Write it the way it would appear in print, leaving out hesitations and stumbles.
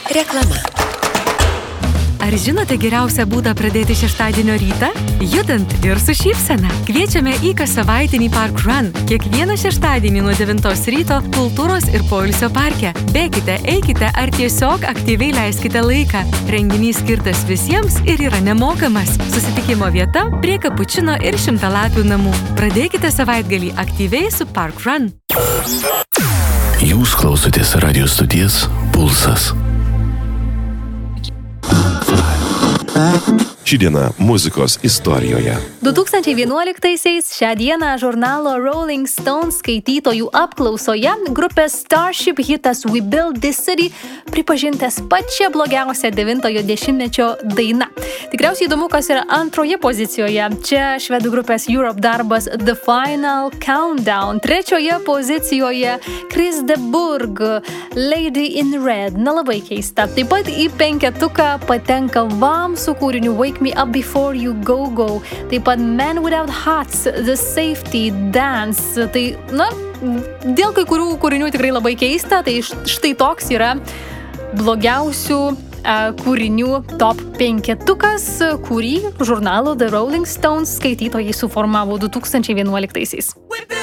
Reklama. Ar žinote geriausią būdą pradėti šeštadienio rytą? Judant ir su šypsena. Kviečiame į kassavaitinį Park Run. Kiekvieną šeštadienį nuo 9 ryto kultūros ir poilsio parke. Bėkite, eikite ar tiesiog aktyviai leiskite laiką. Renginys skirtas visiems ir yra nemokamas. Susitikimo vieta prie Kapučino ir Šimtalapių namų. Pradėkite savaitgalį aktyviai su Park Run. Jūs klausotės radio stoties Pulsas. Ši diena muzikos istorijoje. 2011-aisiais šią dieną žurnalo Rolling Stone skaitytojų apklausoje grupės Starship hitas We Build This City pripažintas pačia blogiausia 90-ojo dešimtmečio daina. Tikriausiai įdomu, kas yra antroje pozicijoje. Čia švedų grupės Europe darbas The Final Countdown. Trečioje pozicijoje Chris de Burgh Lady in Red. Nelabai keista. Taip pat į penketuką patenka VAM su kūriniu Wake Me Up Before You Go Go. Taip pat Men Without Hats, The Safety Dance. Tai, dėl kai kurių kūrinių tikrai labai keista, tai štai toks yra blogiausių kūrinių top penketukas, kurį žurnalo The Rolling Stones skaitytojai suformavo 2011-aisiais.